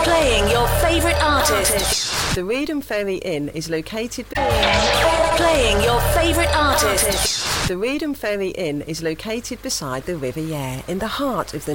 Playing your favourite artist. The Reedham Ferry Inn is located... Playing your favourite artist. The Reedham Ferry Inn is located beside the River Yare in the heart of the